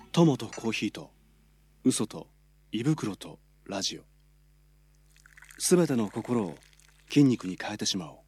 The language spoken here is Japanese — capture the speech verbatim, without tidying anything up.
友とコーヒーと嘘と胃袋とラジオ、すべての心を筋肉に変えてしまおう。